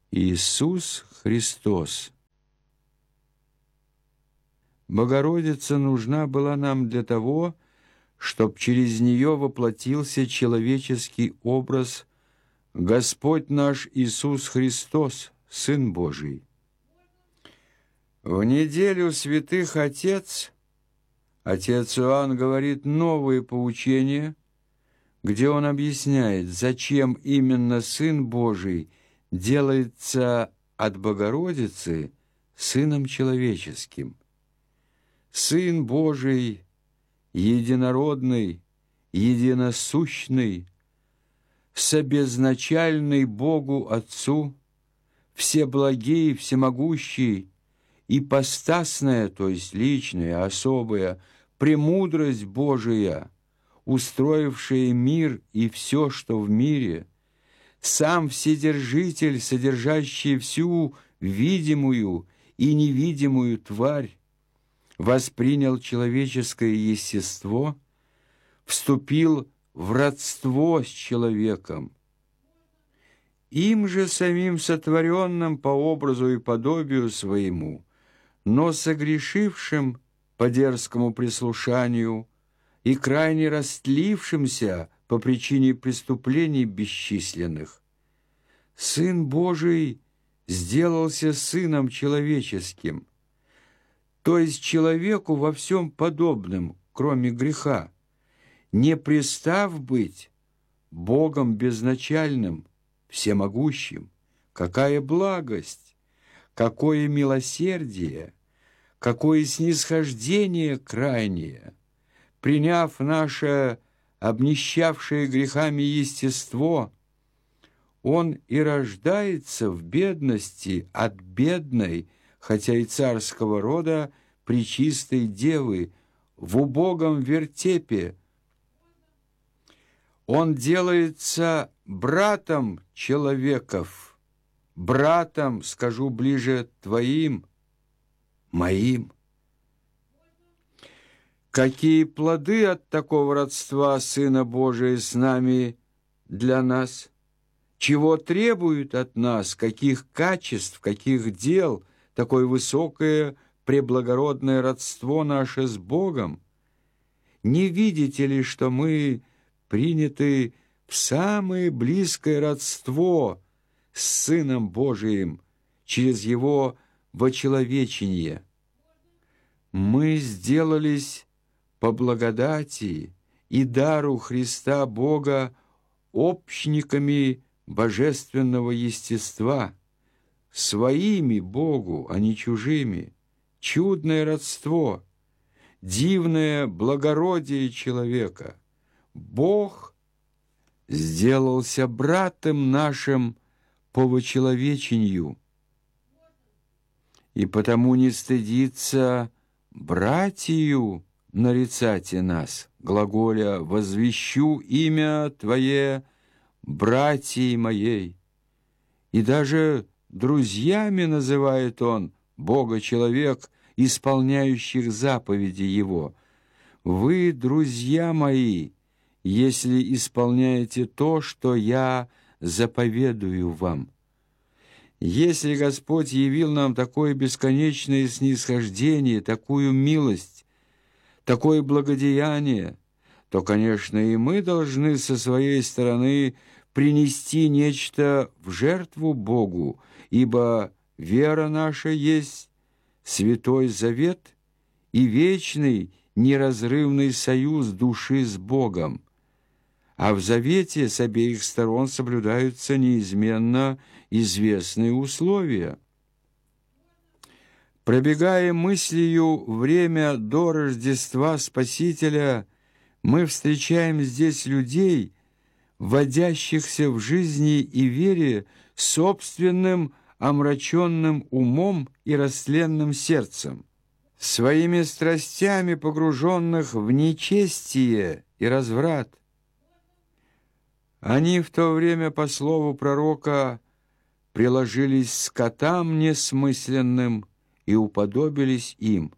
Иисус Христос. Богородица нужна была нам для того, чтоб через нее воплотился человеческий образ Господь наш Иисус Христос, Сын Божий. В неделю святых Отец Иоанн говорит новые поучения, где он объясняет, зачем именно Сын Божий делается от Богородицы Сыном человеческим. Сын Божий, единородный, единосущный, собезначальный Богу Отцу, всеблагий, всемогущий, ипостасная, то есть личная, особая, премудрость Божия, устроившая мир и все, что в мире, сам Вседержитель, содержащий всю видимую и невидимую тварь, воспринял человеческое естество, вступил в родство с человеком. Им же самим сотворенным по образу и подобию своему, но согрешившим по дерзкому прислушанию и крайне растлившимся по причине преступлений бесчисленных, Сын Божий сделался Сыном человеческим, то есть человеку во всем подобным, кроме греха, не пристав быть Богом безначальным, всемогущим. Какая благость, какое милосердие, какое снисхождение крайнее, приняв наше обнищавшее грехами естество, Он и рождается в бедности от бедной, хотя и царского рода, пречистой девы, в убогом вертепе. Он делается братом человеков, братом, скажу ближе, твоим, моим. Какие плоды от такого родства Сына Божия с нами для нас? Чего требует от нас, каких качеств, каких дел такое высокое, преблагородное родство наше с Богом? Не видите ли, что мы приняты в самое близкое родство с Сыном Божиим через Его вочеловечение? Мы сделались по благодати и дару Христа Бога общниками божественного естества, своими Богу, а не чужими, чудное родство, дивное благородие человека. Бог сделался братом нашим по вочеловечению, и потому не стыдится братию нарицати нас, глаголя «возвещу имя Твое, братьей моей». И даже друзьями называет он Бога-человек, исполняющих заповеди Его. «Вы, друзья мои, если исполняете то, что я заповедую вам». Если Господь явил нам такое бесконечное снисхождение, такую милость, такое благодеяние, то, конечно, и мы должны со своей стороны принести нечто в жертву Богу, ибо вера наша есть святой завет и вечный неразрывный союз души с Богом. А в завете с обеих сторон соблюдаются неизменно известные условия. Пробегая мыслью время до Рождества Спасителя, мы встречаем здесь людей, вводящихся в жизни и вере собственным омраченным умом и растленным сердцем, своими страстями погруженных в нечестие и разврат. Они в то время, по слову пророка, приложились к скотам несмысленным и уподобились им.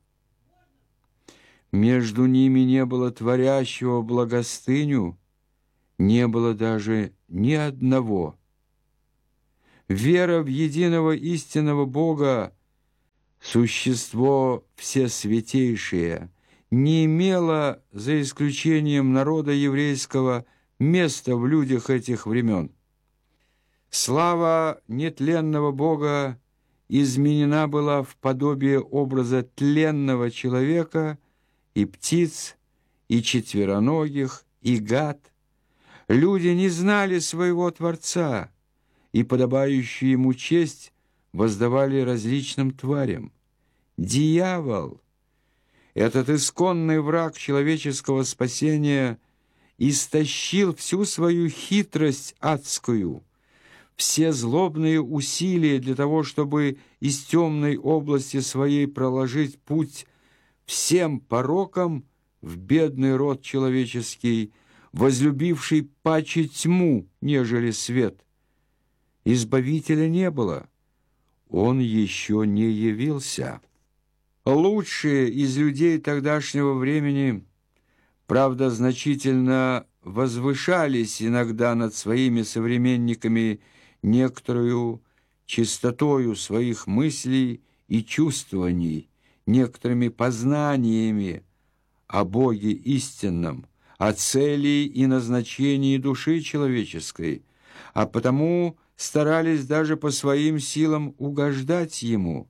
Между ними не было творящего благостыню, не было даже ни одного. Вера в единого истинного Бога, существо всесвятейшее, не имела, за исключением народа еврейского, места в людях этих времен. Слава нетленного Бога изменена была в подобие образа тленного человека и птиц, и четвероногих, и гад. Люди не знали своего Творца, и подобающую ему честь воздавали различным тварям. Дьявол, этот исконный враг человеческого спасения, истощил всю свою хитрость адскую, все злобные усилия для того, чтобы из темной области своей проложить путь всем порокам в бедный род человеческий, возлюбивший паче тьму, нежели свет. Избавителя не было, он еще не явился. Лучшие из людей тогдашнего времени, правда, значительно возвышались иногда над своими современниками некоторую чистотою своих мыслей и чувствований, некоторыми познаниями о Боге истинном, о цели и назначении души человеческой, а потому старались даже по своим силам угождать Ему.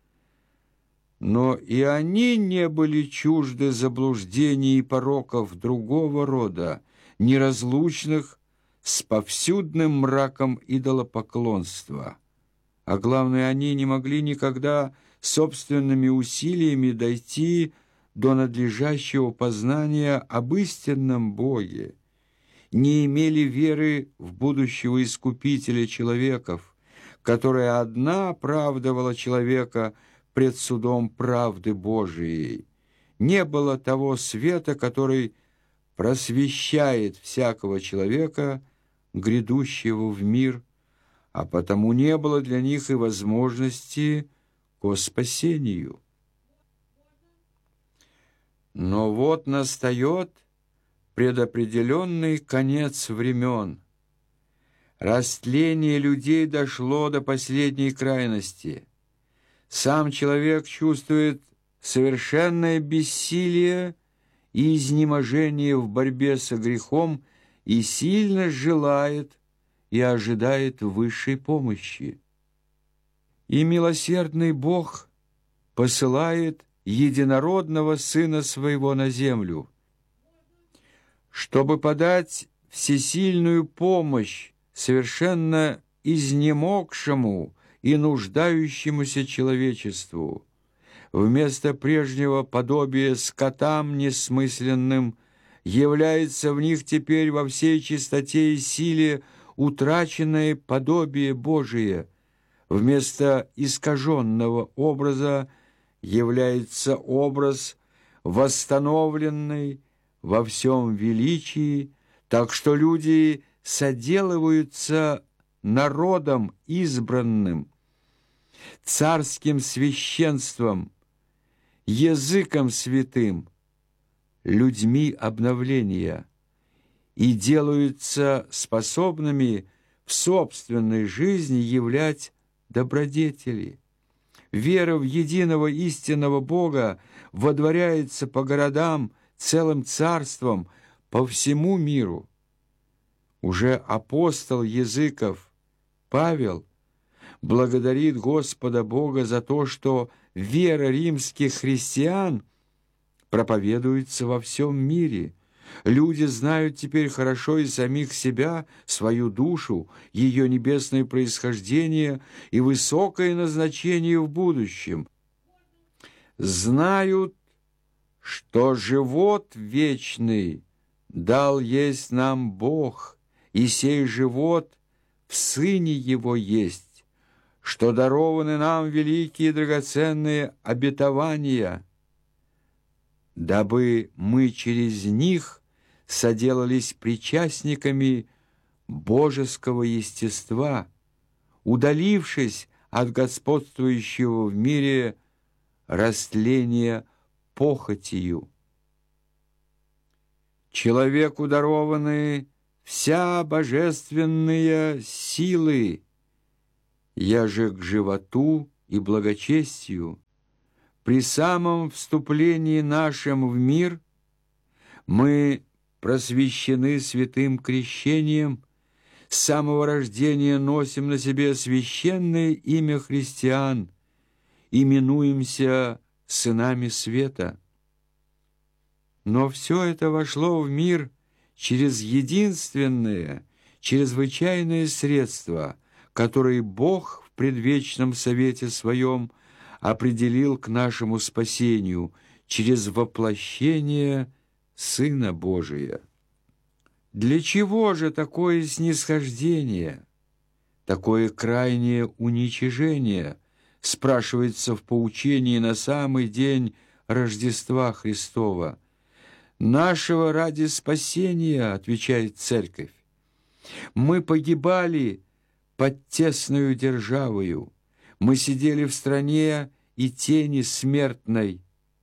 Но и они не были чужды заблуждений и пороков другого рода, неразлучных с повсюдным мраком идолопоклонства. А главное, они не могли никогда собственными усилиями дойти до надлежащего познания об истинном Боге, не имели веры в будущего Искупителя человеков, которая одна оправдывала человека пред судом правды Божией. Не было того света, который просвещает всякого человека, грядущего в мир, а потому не было для них и возможности ко спасению. Но вот настает предопределенный конец времен. Растление людей дошло до последней крайности. Сам человек чувствует совершенное бессилие и изнеможение в борьбе со грехом и сильно желает и ожидает высшей помощи. И милосердный Бог посылает единородного Сына Своего на землю, чтобы подать всесильную помощь совершенно изнемогшему и нуждающемуся человечеству. Вместо прежнего подобия скотам несмысленным является в них теперь во всей чистоте и силе утраченное подобие Божие. Вместо искаженного образа является образ восстановленный во всем величии, так что люди соделываются народом избранным, царским священством, языком святым, людьми обновления и делаются способными в собственной жизни являть добродетели. Вера в единого истинного Бога водворяется по городам целым царством по всему миру. Уже апостол языков Павел благодарит Господа Бога за то, что вера римских христиан проповедуется во всем мире. Люди знают теперь хорошо и самих себя, свою душу, ее небесное происхождение и высокое назначение в будущем. Знают, что живот вечный дал есть нам Бог, и сей живот в Сыне Его есть, что дарованы нам великие драгоценные обетования, дабы мы через них соделались причастниками божеского естества, удалившись от господствующего в мире растления похотью. Человеку дарованы вся божественные силы, Я же к животу и благочестию при самом вступлении нашем в мир мы просвещены святым крещением, с самого рождения носим на себе священное имя христиан, именуемся сынами света. Но все это вошло в мир через единственное, чрезвычайное средство, которое Бог в предвечном совете Своем определил к нашему спасению через воплощение Сына Божия. Для чего же такое снисхождение, такое крайнее уничижение, спрашивается в поучении на самый день Рождества Христова? Нашего ради спасения, отвечает Церковь. Мы погибали под тесною державою, мы сидели в стране и тени смертной,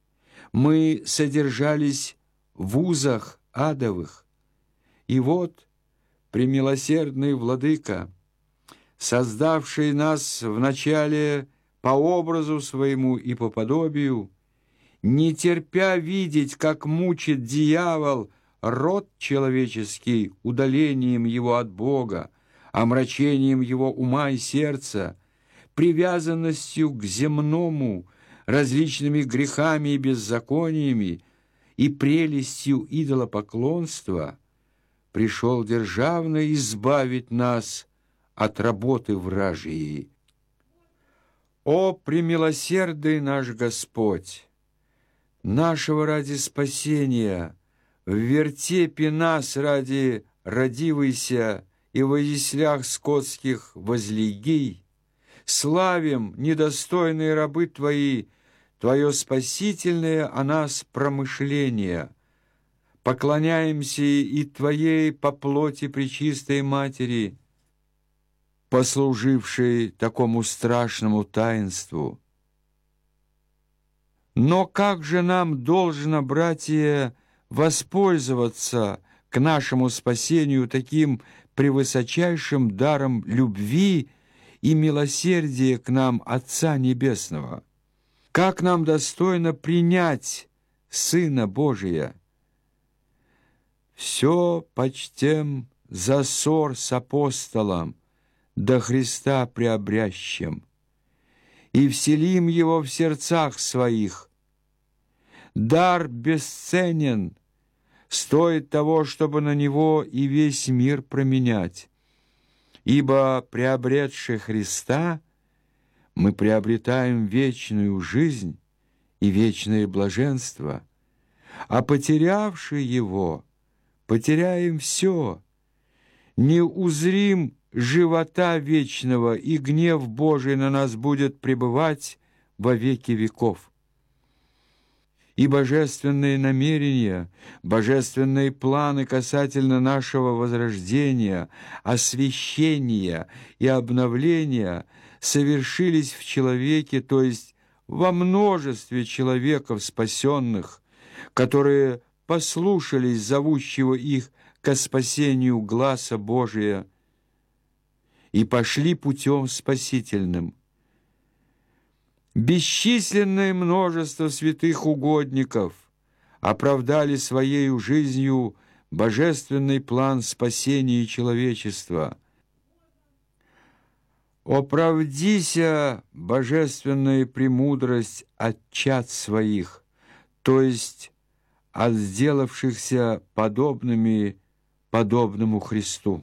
мы содержались в узах адовых. И вот, премилосердный Владыка, создавший нас вначале по образу своему и по подобию, не терпя видеть, как мучит дьявол род человеческий удалением его от Бога, омрачением его ума и сердца, привязанностью к земному, различными грехами и беззакониями и прелестью идолопоклонства, пришел державно избавить нас от работы вражьей. О, премилосердный наш Господь! Нашего ради спасения, в вертепе нас ради родивайся и во яслях скотских возлеги, славим, недостойные рабы Твои, Твое спасительное о нас промышление, поклоняемся и Твоей по плоти Пречистой Матери, послужившей такому страшному таинству. Но как же нам должно, братья, воспользоваться к нашему спасению таким превысочайшим даром любви и милосердия к нам Отца Небесного? Как нам достойно принять Сына Божия? Все почтем за ссор с апостолом, до Христа приобрящим, и вселим его в сердцах своих. Дар бесценен, стоит того, чтобы на него и весь мир променять. Ибо, приобретши Христа, мы приобретаем вечную жизнь и вечное блаженство, а потерявши его, потеряем все, не узрим живота вечного, и гнев Божий на нас будет пребывать во веки веков. И божественные намерения, божественные планы касательно нашего возрождения, освящения и обновления совершились в человеке, то есть во множестве человеков спасенных, которые послушались зовущего их ко спасению гласа Божия и пошли путем спасительным. Бесчисленное множество святых угодников оправдали своей жизнью божественный план спасения человечества. Оправдися божественная премудрость от чад своих, то есть от сделавшихся подобными подобному Христу.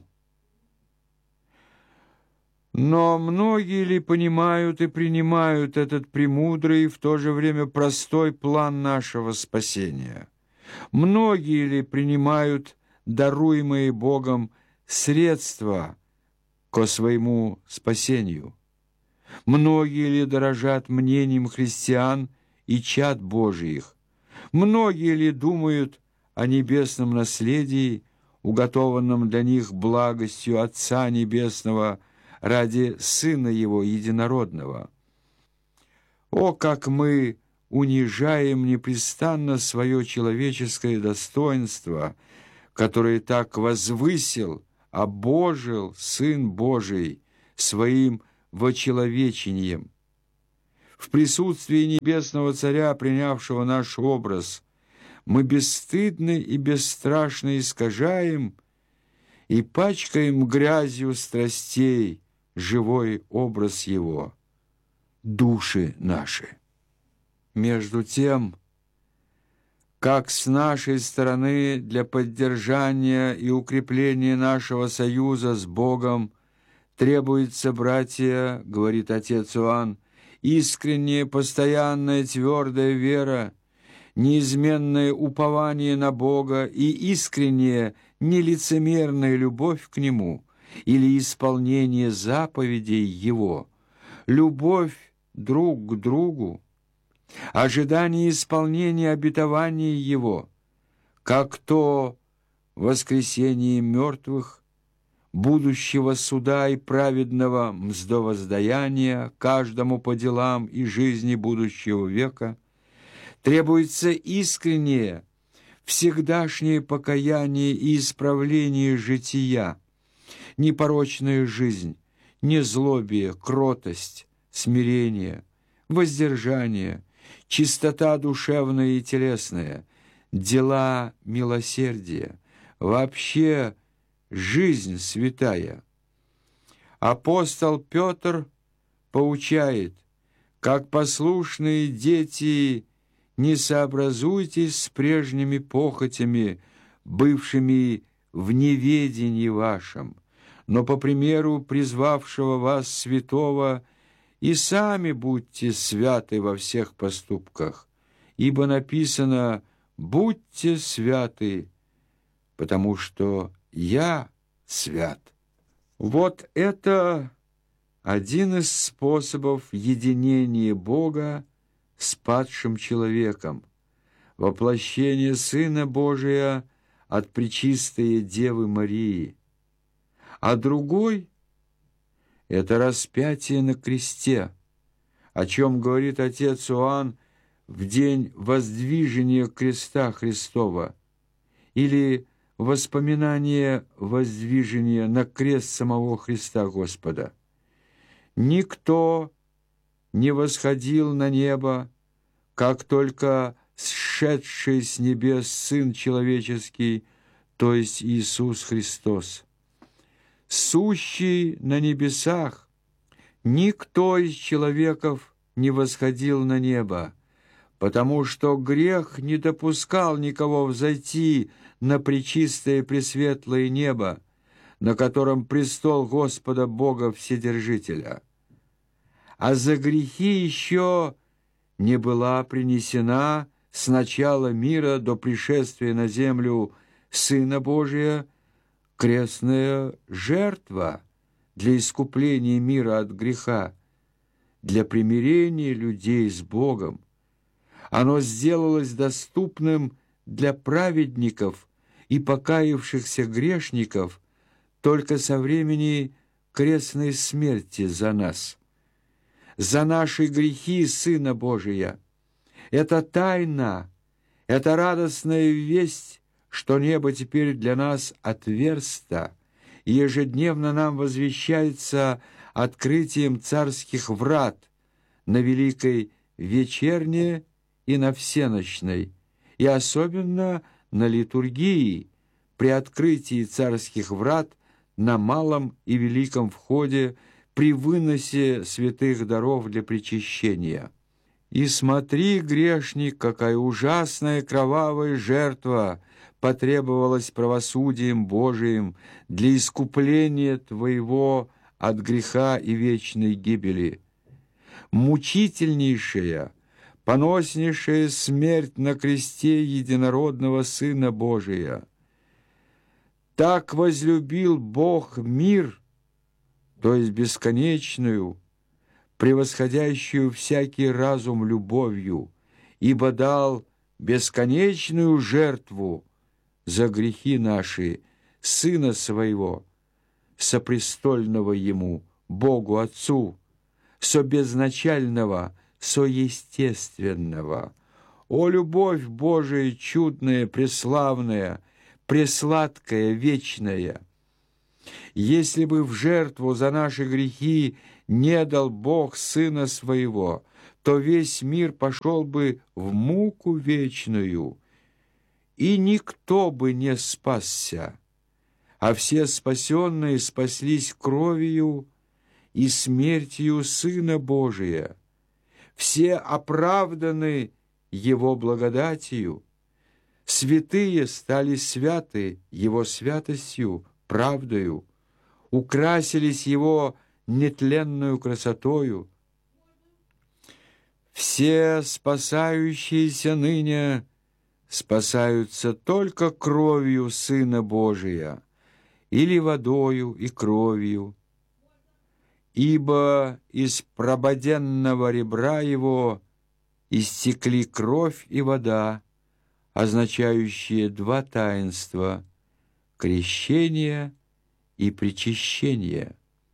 Но многие ли понимают и принимают этот премудрый и в то же время простой план нашего спасения? Многие ли принимают даруемые Богом средства ко своему спасению? Многие ли дорожат мнением христиан и чад Божиих? Многие ли думают о небесном наследии, уготованном для них благостью Отца Небесного, ради Сына Его Единородного? О, как мы унижаем непрестанно свое человеческое достоинство, которое так возвысил, обожил Сын Божий своим вочеловечением. В присутствии Небесного Царя, принявшего наш образ, мы бесстыдно и бесстрашно искажаем и пачкаем грязью страстей живой образ Его, души наши. Между тем, как с нашей стороны для поддержания и укрепления нашего союза с Богом требуется, братья, говорит отец Иоанн, искренняя, постоянная, твердая вера, неизменное упование на Бога и искренняя, нелицемерная любовь к Нему или исполнение заповедей Его, любовь друг к другу, ожидание исполнения обетований Его, как то воскресение мертвых, будущего суда и праведного мздовоздаяния каждому по делам и жизни будущего века, требуется искреннее, всегдашнее покаяние и исправление жития, непорочная жизнь, незлобие, кротость, смирение, воздержание, чистота душевная и телесная, дела милосердия, вообще жизнь святая. Апостол Петр поучает: как послушные дети, не сообразуйтесь с прежними похотями, бывшими в неведении вашем, но по примеру призвавшего вас святого и сами будьте святы во всех поступках, ибо написано: «Будьте святы, потому что я свят». Вот это один из способов единения Бога с падшим человеком, воплощение Сына Божия от пречистой Девы Марии. А другой — это распятие на кресте, о чем говорит отец Иоанн в день воздвижения креста Христова, или воспоминание воздвижения на крест самого Христа Господа. Никто не восходил на небо, как только сшедший с небес Сын Человеческий, то есть Иисус Христос. Сущий на небесах, никто из человеков не восходил на небо, потому что грех не допускал никого взойти на пречистое пресветлое небо, на котором престол Господа Бога Вседержителя. А за грехи еще не была принесена с начала мира до пришествия на землю Сына Божия крестная жертва для искупления мира от греха, для примирения людей с Богом. Оно сделалось доступным для праведников и покаявшихся грешников только со времени крестной смерти за нас. За наши грехи Сына Божия. Это тайна, это радостная весть, что небо теперь для нас отверсто, и ежедневно нам возвещается открытием царских врат на Великой Вечерне и на Всенощной, и особенно на литургии при открытии царских врат на малом и великом входе при выносе святых даров для причащения. И смотри, грешник, какая ужасная кровавая жертва потребовалась правосудием Божиим для искупления твоего от греха и вечной гибели. Мучительнейшая, поноснейшая смерть на кресте единородного Сына Божия. Так возлюбил Бог мир, то есть бесконечную, превосходящую всякий разум любовью, ибо дал бесконечную жертву за грехи наши Сына Своего, сопрестольного Ему, Богу Отцу, собезначального, соестественного. О, любовь Божия чудная, преславная, пресладкая, вечная! Если бы в жертву за наши грехи не дал Бог Сына Своего, то весь мир пошел бы в муку вечную, и никто бы не спасся, а все спасенные спаслись кровью и смертью Сына Божия. Все оправданы Его благодатью, святые стали святы Его святостью, правдою, украсились Его нетленную красотою. Все спасающиеся ныне спасаются только кровью Сына Божия или водою и кровью, ибо из прободенного ребра Его истекли кровь и вода, означающие два таинства — крещение и причащение.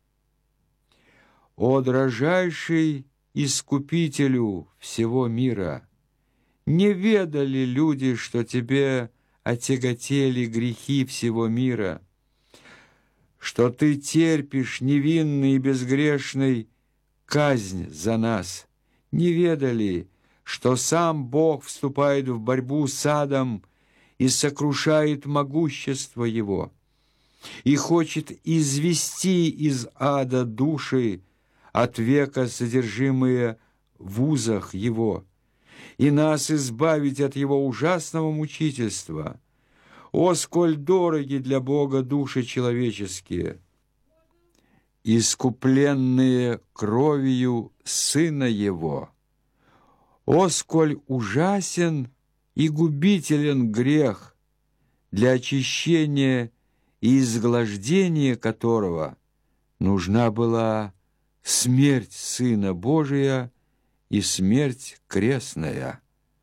О дрожайший Искупителю всего мира! Не ведали люди, что Тебе отяготели грехи всего мира, что Ты терпишь невинный и безгрешный казнь за нас? Не ведали, что сам Бог вступает в борьбу с адом и сокрушает могущество его, и хочет извести из ада души, от века содержимые в узах его, и нас избавить от его ужасного мучительства? О, сколь дороги для Бога души человеческие, искупленные кровью Сына Его! О, сколь ужасен и губителен грех, для очищения и изглаждения которого нужна была смерть Сына Божия и смерть крестная.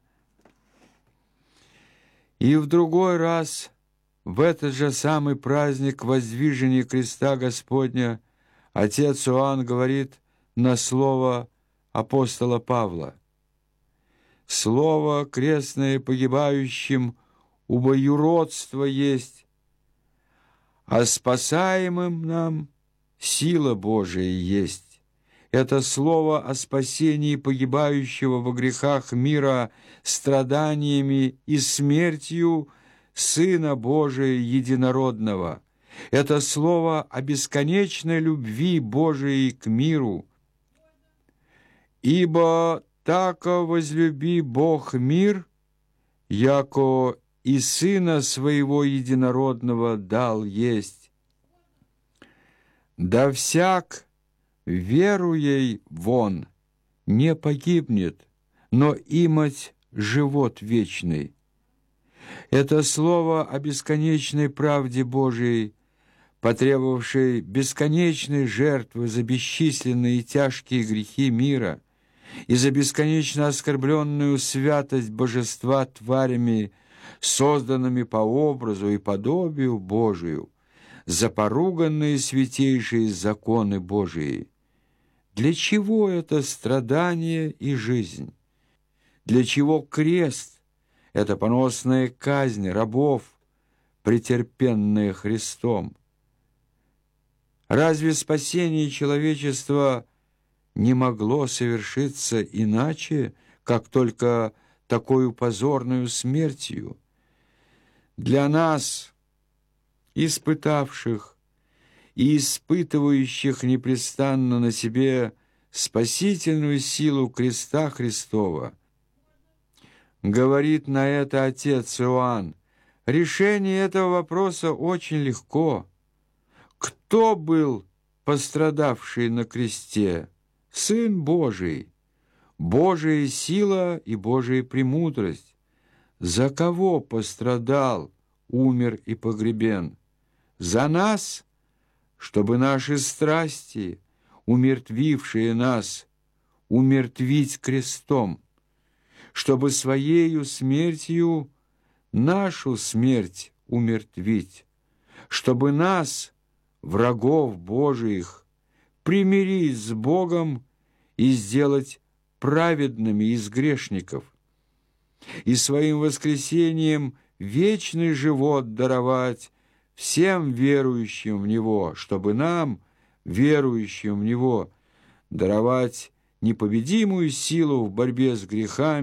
И в другой раз, в этот же самый праздник воздвижения креста Господня, отец Иоанн говорит на слово апостола Павла: «Слово крестное погибающим убоюродство есть, а спасаемым нам сила Божия есть». Это слово о спасении погибающего во грехах мира страданиями и смертью Сына Божия Единородного. Это слово о бесконечной любви Божией к миру. «Ибо тако возлюби Бог мир, яко и Сына Своего Единородного дал есть. Да всяк, веруей вон, не погибнет, но имать живот вечный». Это слово о бесконечной правде Божией, потребовавшей бесконечной жертвы за бесчисленные и тяжкие грехи мира и за бесконечно оскорбленную святость божества тварями, созданными по образу и подобию Божию, за поруганные святейшие законы Божии. Для чего это страдание и жизнь? Для чего крест, эта поносная казнь рабов, претерпенная Христом? Разве спасение человечества не могло совершиться иначе, как только такою позорную смертью? Для нас, испытавших и испытывающих непрестанно на себе спасительную силу креста Христова, говорит на это отец Иоанн, решение этого вопроса очень легко. Кто был пострадавший на кресте? Сын Божий, Божия сила и Божия премудрость. За кого пострадал, умер и погребен? За нас, чтобы наши страсти, умертвившие нас, умертвить крестом, чтобы своею смертью нашу смерть умертвить, чтобы нас, врагов Божиих, примирить с Богом и сделать праведными из грешников, и своим воскресением вечный живот даровать всем верующим в Него, чтобы нам, верующим в Него, даровать непобедимую силу в борьбе с грехами,